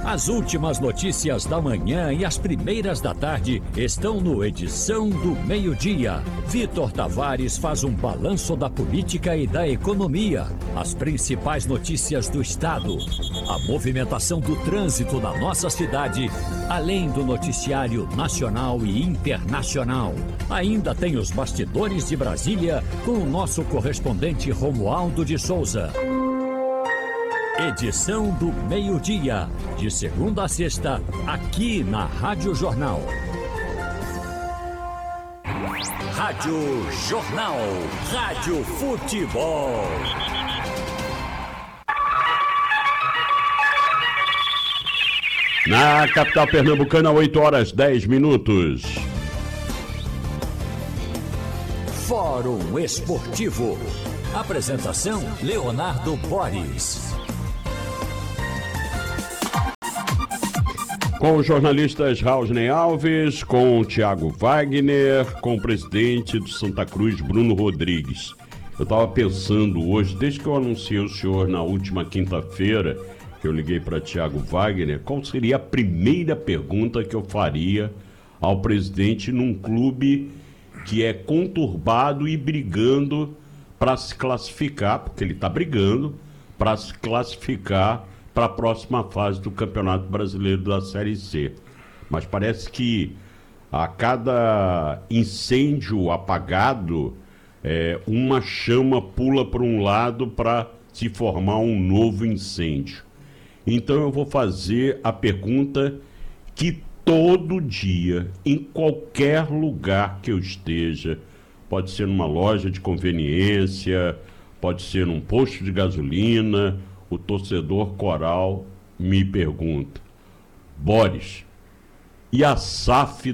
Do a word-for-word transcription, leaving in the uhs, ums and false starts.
As últimas notícias da manhã e as primeiras da tarde estão no Edição do Meio-Dia. Vitor Tavares faz um balanço da política e da economia, as principais notícias do estado, a movimentação do trânsito na nossa cidade, além do noticiário nacional e internacional. Ainda tem os bastidores de Brasília com o nosso correspondente Romualdo de Souza. Edição do Meio-Dia, de segunda a sexta, aqui na Rádio Jornal. Rádio Jornal, Rádio Futebol. Na capital pernambucana, oito horas dez minutos. Fórum Esportivo. Apresentação: Leonardo Boris. Com os jornalistas Rausney Alves, com o Thiago Wagner, com o presidente do Santa Cruz, Bruno Rodrigues. Eu estava pensando hoje, desde que eu anunciei o senhor na última quinta-feira, que eu liguei para Thiago Wagner, qual seria a primeira pergunta que eu faria ao presidente num clube que é conturbado e brigando para se classificar, porque ele está brigando para se classificar para a próxima fase do Campeonato Brasileiro da Série C. Mas parece que a cada incêndio apagado, é, uma chama pula para um lado para se formar um novo incêndio. Então eu vou fazer a pergunta que todo dia, em qualquer lugar que eu esteja, pode ser numa loja de conveniência, pode ser num posto de gasolina, o torcedor coral me pergunta: Boris, e a S A F